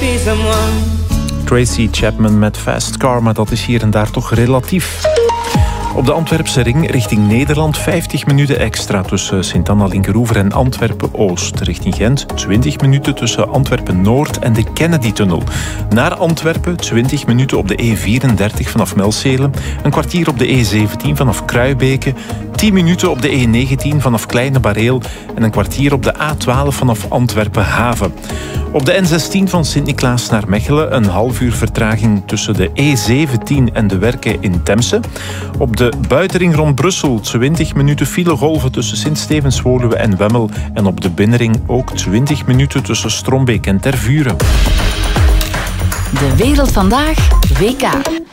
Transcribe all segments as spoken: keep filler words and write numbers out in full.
be someone. Tracy Chapman met Fast Car, maar dat is hier en daar toch relatief. Op de Antwerpse ring richting Nederland vijftig minuten extra tussen Sint-Anna-Linkeroever en Antwerpen-Oost. Richting Gent twintig minuten tussen Antwerpen-Noord en de Kennedy-tunnel. Naar Antwerpen twintig minuten op de E vierendertig vanaf Melcelen. Een kwartier op de E zeventien vanaf Kruibeke. tien minuten op de E negentien vanaf Kleine Bareel. En een kwartier op de A twaalf vanaf Antwerpen-Haven. Op de N zestien van Sint-Niklaas naar Mechelen een half uur vertraging tussen de E zeventien en de Werken in Temse. Op de buitenring rond Brussel twintig minuten filegolven tussen Sint-Stevens-Woluwe en Wemmel. En op de binnenring ook twintig minuten tussen Strombeek en Tervuren. De wereld vandaag, W K.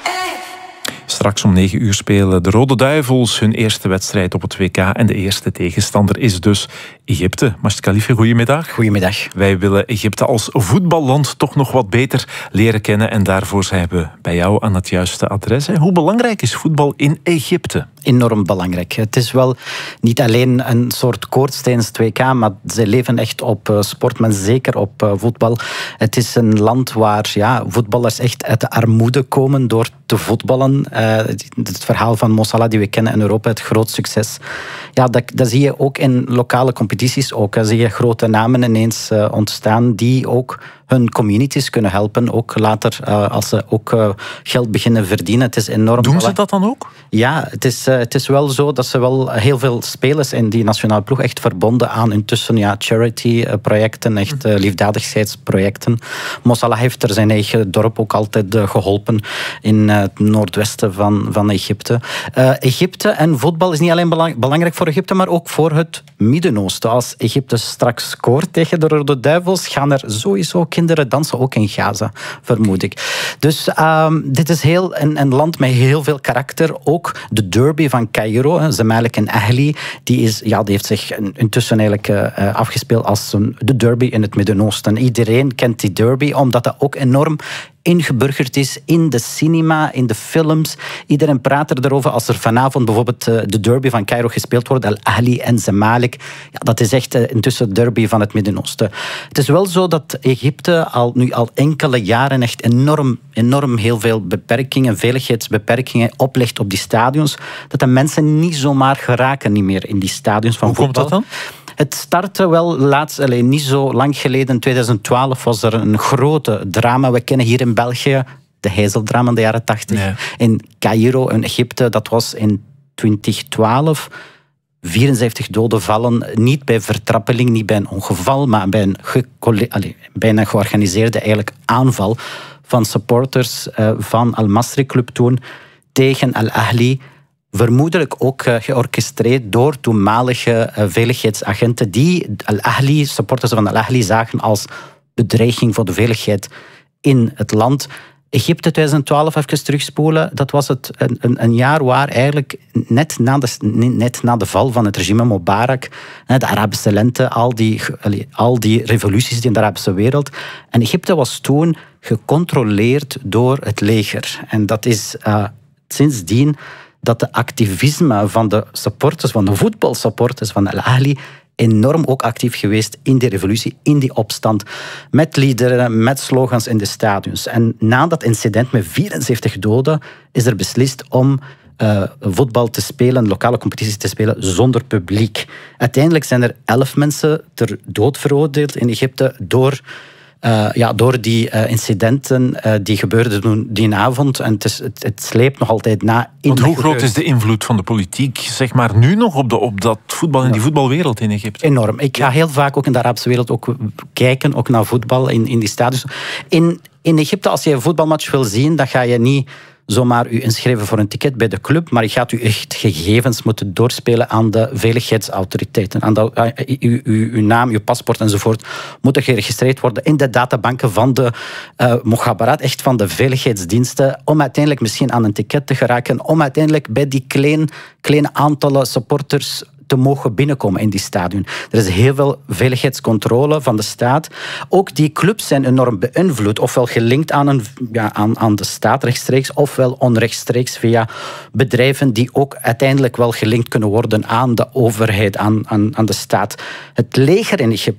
Straks om negen uur spelen de Rode Duivels hun eerste wedstrijd op het W K. En de eerste tegenstander is dus Egypte. Majid Khalife, goedemiddag. Goedemiddag. Wij willen Egypte als voetballand toch nog wat beter leren kennen. En daarvoor zijn we bij jou aan het juiste adres. Hoe belangrijk is voetbal in Egypte? Enorm belangrijk. Het is wel niet alleen een soort koorts tijdens het W K, maar ze leven echt op sport, maar zeker op voetbal. Het is een land waar ja, voetballers echt uit de armoede komen door te voetballen. Uh, het verhaal van Mo Salah die we kennen in Europa, het groot succes. Ja, dat, dat zie je ook in lokale competities. Ook dan zie je grote namen ineens uh, ontstaan die ook hun communities kunnen helpen. Ook later, uh, als ze ook uh, geld beginnen verdienen. Het is enorm. Doen ze dat dan ook? Ja, het is, uh, het is wel zo dat ze wel heel veel spelers in die nationale ploeg echt verbonden aan intussen ja, charity-projecten, echt uh, liefdadigheidsprojecten. Mo Salah heeft er zijn eigen dorp ook altijd uh, geholpen in uh, het noordwesten van, van Egypte. Uh, Egypte en voetbal is niet alleen belang, belangrijk voor Egypte, maar ook voor het Midden-Oosten. Als Egypte straks scoort tegen de Rode Duivels, gaan er sowieso kinderen dansen, ook in Gaza, vermoed ik. Dus um, dit is heel een, een land met heel veel karakter. Ook de derby van Cairo, Zamalek en Ahli, die, is, ja, die heeft zich intussen eigenlijk uh, afgespeeld als een, de derby in het Midden-Oosten. Iedereen kent die derby, omdat dat ook enorm ingeburgerd is in de cinema, in de films. Iedereen praat er erover als er vanavond bijvoorbeeld de derby van Cairo gespeeld wordt, Al Ahli en Zamalek. Ja, dat is echt intussen de derby van het Midden-Oosten. Het is wel zo dat Egypte al, nu al enkele jaren echt enorm, enorm heel veel beperkingen, veiligheidsbeperkingen oplegt op die stadions, dat de mensen niet zomaar geraken niet meer in die stadions van Hoe voetbal. Hoe komt dat dan? Het startte wel laatst, alleen niet zo lang geleden, in twintig twaalf was er een grote drama. We kennen hier in België de Heizeldrama in de jaren tachtig. Nee. In Cairo, in Egypte, dat was in twintig twaalf. vierenzeventig doden vallen, niet bij vertrappeling, niet bij een ongeval, maar bij een, ge- allez, bij een georganiseerde eigenlijk aanval van supporters uh, van Al-Masri Club toen tegen Al-Ahli. Vermoedelijk ook uh, georchestreerd door toenmalige uh, veiligheidsagenten die Al-Ahli, supporters van Al-Ahli zagen als bedreiging voor de veiligheid in het land. Egypte twintig twaalf, even terugspoelen, dat was het een, een, een jaar waar eigenlijk net na, de, net na de val van het regime Mubarak, de Arabische lente, al die, al die revoluties in de Arabische wereld. En Egypte was toen gecontroleerd door het leger. En dat is uh, sindsdien dat de activisme van de supporters, van de voetbalsupporters van Al-Ahli enorm ook actief geweest in die revolutie, in die opstand, met liederen, met slogans in de stadions. En na dat incident met vierenzeventig doden is er beslist om uh, voetbal te spelen, lokale competities te spelen, zonder publiek. Uiteindelijk zijn er elf mensen ter dood veroordeeld in Egypte door Uh, ja, door die uh, incidenten uh, die gebeurden toen die avond. En het, is, het, het sleept nog altijd na. In Want hoe groot is de invloed van de politiek, zeg maar, nu nog op, de, op dat voetbal en die voetbalwereld in Egypte? Enorm. Ik ga heel vaak ook in de Arabische wereld ook kijken, ook naar voetbal in, in die stadions. In, in Egypte, als je een voetbalmatch wil zien, dan ga je niet zomaar u inschrijven voor een ticket bij de club, maar je gaat u echt gegevens moeten doorspelen aan de veiligheidsautoriteiten. Aan de, uh, uw, uw, uw naam, uw paspoort enzovoort moeten geregistreerd worden in de databanken van de uh, Mokhabarat, echt van de veiligheidsdiensten, om uiteindelijk misschien aan een ticket te geraken, om uiteindelijk bij die klein, kleine aantallen supporters te mogen binnenkomen in die stadion. Er is heel veel veiligheidscontrole van de staat. Ook die clubs zijn enorm beïnvloed, ofwel gelinkt aan, een, ja, aan, aan de staat rechtstreeks, ofwel onrechtstreeks via bedrijven die ook uiteindelijk wel gelinkt kunnen worden aan de overheid, aan, aan, aan de staat. Het leger in Egypte,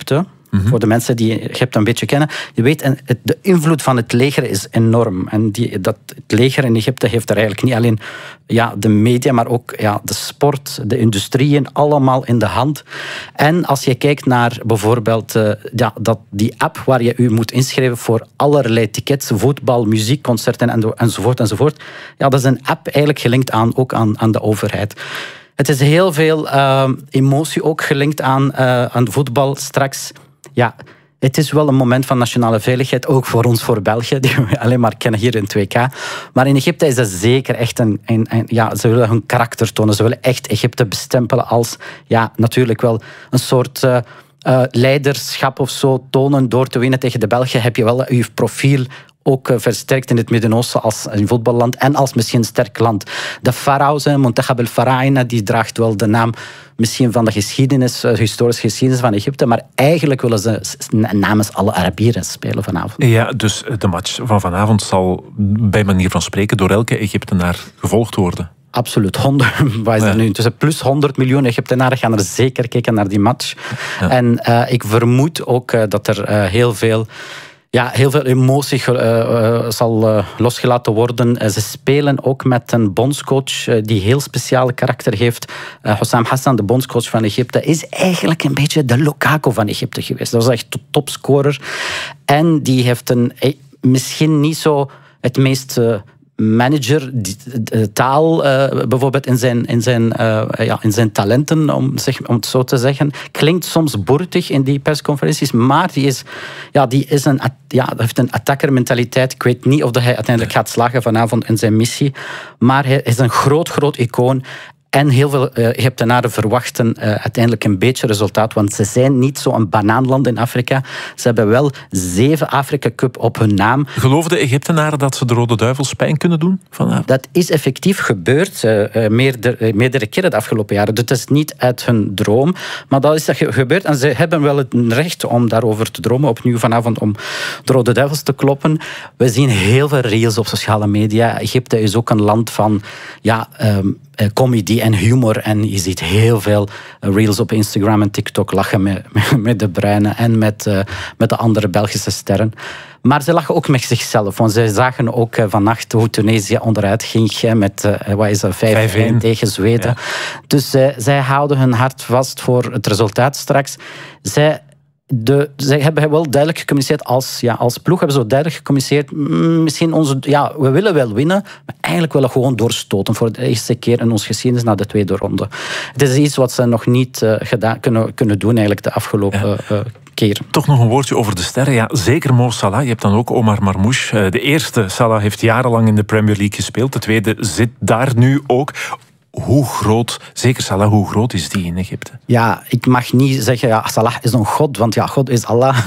Mm-hmm. Voor de mensen die Egypte een beetje kennen. Je weet, en het, de invloed van het leger is enorm. En die, dat, het leger in Egypte heeft er eigenlijk niet alleen ja, de media, maar ook ja, de sport, de industrieën, allemaal in de hand. En als je kijkt naar bijvoorbeeld uh, ja, dat, die app waar je u moet inschrijven voor allerlei tickets, voetbal, muziek, concerten en, enzovoort, enzovoort. Ja, dat is een app eigenlijk gelinkt aan, ook aan, aan de overheid. Het is heel veel uh, emotie ook gelinkt aan, uh, aan voetbal straks. Ja, het is wel een moment van nationale veiligheid, ook voor ons, voor België, die we alleen maar kennen hier in twee K. Maar in Egypte is dat zeker echt een... een, een ja, ze willen hun karakter tonen. Ze willen echt Egypte bestempelen als, ja, natuurlijk wel een soort uh, uh, leiderschap of zo tonen. Door te winnen tegen de Belgen heb je wel je profiel ook versterkt in het Midden-Oosten als een voetballand en als misschien een sterk land. De Farao's, Muntakhab el-Faraina, die draagt wel de naam misschien van de geschiedenis, de historische geschiedenis van Egypte, maar eigenlijk willen ze namens alle Arabieren spelen vanavond. Ja, dus de match van vanavond zal bij manier van spreken door elke Egyptenaar gevolgd worden. Absoluut. honderd, wat is dat nu? Tussen plus honderd miljoen Egyptenaren gaan er zeker kijken naar die match. Ja. En uh, ik vermoed ook uh, dat er uh, heel veel... Ja, heel veel emotie uh, uh, zal uh, losgelaten worden. Uh, ze spelen ook met een bondscoach uh, die heel speciale karakter heeft. Uh, Hossam Hassan, de bondscoach van Egypte, is eigenlijk een beetje de Lukaku van Egypte geweest. Dat was echt de topscorer. En die heeft een, eh, misschien niet zo het meest... Uh, manager, die, de taal uh, bijvoorbeeld in zijn, in, zijn, uh, ja, in zijn talenten, om, zeg, om het zo te zeggen, klinkt soms boertig in die persconferenties, maar die, is, ja, die is een, ja, heeft een attackermentaliteit. Ik weet niet of hij uiteindelijk gaat slagen vanavond in zijn missie, maar hij is een groot, groot icoon. En heel veel uh, Egyptenaren verwachten uh, uiteindelijk een beetje resultaat, want ze zijn niet zo'n banaanland in Afrika. Ze hebben wel zeven Afrika Cup op hun naam. Geloven de Egyptenaren dat ze de Rode Duivels pijn kunnen doen vanavond? Dat is effectief gebeurd, uh, meerdere, meerdere keren de afgelopen jaren. Dat is niet uit hun droom, maar dat is dat gebeurd. En ze hebben wel het recht om daarover te dromen, opnieuw vanavond om de Rode Duivels te kloppen. We zien heel veel reels op sociale media. Egypte is ook een land van... ja. Um, comedy en humor. En je ziet heel veel reels op Instagram en TikTok lachen met, met De Bruyne en met, uh, met de andere Belgische sterren. Maar ze lachen ook met zichzelf. Want ze zagen ook uh, vannacht hoe Tunesië onderuit ging met uh, wat is dat, vijf een tegen Zweden. Ja. Dus uh, zij houden hun hart vast voor het resultaat straks. Zij De, zij hebben wel duidelijk gecommuniceerd als, ja, als ploeg hebben ze duidelijk gecommuniceerd. Misschien onze, ja, we willen wel winnen, maar eigenlijk willen we gewoon doorstoten voor de eerste keer in onze geschiedenis naar de tweede ronde. Het is iets wat ze nog niet uh, gedaan, kunnen, kunnen doen eigenlijk de afgelopen ja. uh, keer. Toch nog een woordje over de sterren. Ja, zeker Mo Salah. Je hebt dan ook Omar Marmoush. Uh, de eerste, Salah, heeft jarenlang in de Premier League gespeeld. De tweede zit daar nu ook. Hoe groot, zeker Salah, hoe groot is die in Egypte? Ja, ik mag niet zeggen, ja, Salah is een god, want ja, God is Allah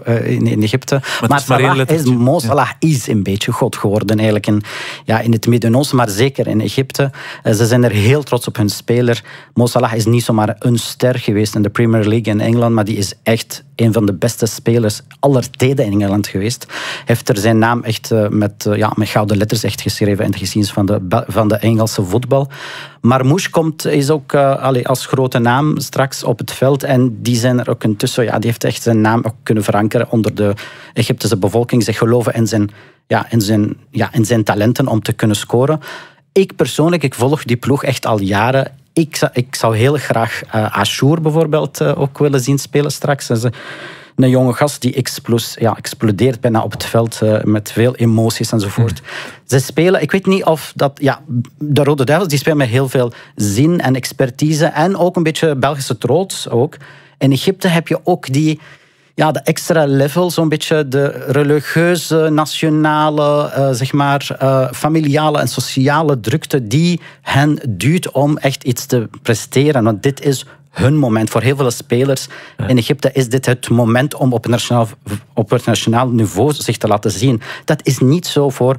in Egypte. Maar, maar Salah is, Mo Salah is een beetje god geworden eigenlijk in, ja, in het Midden-Oosten, maar zeker in Egypte. Ze zijn er heel trots op hun speler. Mo Salah is niet zomaar een ster geweest in de Premier League in Engeland, maar die is echt een van de beste spelers aller tijden in Engeland geweest. Heeft er zijn naam echt met, ja, met gouden letters echt geschreven in de geschiedenis van de, van de Engelse voetbal. Marmoush komt, is ook uh, allez, als grote naam straks op het veld. En die zijn er ook intussen, ja, die heeft echt zijn naam ook kunnen verankeren onder de Egyptische bevolking. Ze geloven in zijn, ja, in zijn, ja, in zijn talenten om te kunnen scoren. Ik persoonlijk, ik volg die ploeg echt al jaren. Ik zou, ik zou heel graag uh, Ashour bijvoorbeeld uh, ook willen zien spelen straks. Dat is een jonge gast die explos, ja, explodeert bijna op het veld uh, met veel emoties enzovoort. Mm. Ze spelen, ik weet niet of dat... Ja, de Rode Duivels die spelen met heel veel zin en expertise en ook een beetje Belgische trots ook. In Egypte heb je ook die... Ja, de extra level, zo'n beetje de religieuze, nationale, uh, zeg maar, uh, familiale en sociale drukte die hen duwt om echt iets te presteren. Want dit is hun moment. Voor heel veel spelers in Egypte is dit het moment om op het nationaal, op het nationaal niveau zich te laten zien. Dat is niet zo voor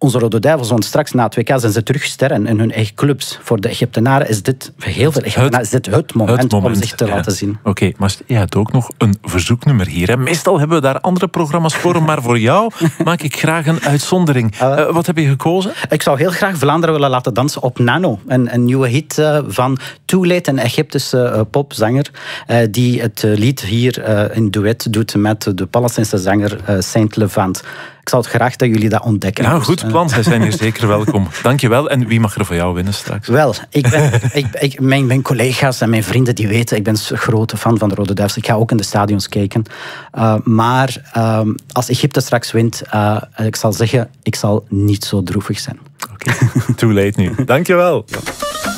onze Rode Duivels, want straks na het W K zijn ze terug sterren in hun eigen clubs. Voor de Egyptenaren is dit, heel veel Egyptenaren, is dit het moment, het moment om zich te ja. laten zien. Oké, okay, maar je hebt ook nog een verzoeknummer hier. Hè? Meestal hebben we daar andere programma's voor, maar voor jou maak ik graag een uitzondering. Uh, uh, wat heb je gekozen? Ik zou heel graag Vlaanderen willen laten dansen op Nano. Een, een nieuwe hit uh, van Too Late, een Egyptische uh, popzanger, uh, die het uh, lied hier uh, in duet doet met de Palestijnse zanger uh, Saint Levant. Ik zou het graag dat jullie dat ontdekken. Nou, goed plan. Zij zijn hier zeker welkom. Dankjewel. En wie mag er voor jou winnen straks? Wel, ik ben, ik, ik, mijn, mijn collega's en mijn vrienden die weten, ik ben een grote fan van de Rode Duivels. Ik ga ook in de stadions kijken. Uh, maar uh, als Egypte straks wint, uh, ik zal zeggen, ik zal niet zo droevig zijn. Oké, okay. Too late nu. Dankjewel. Ja.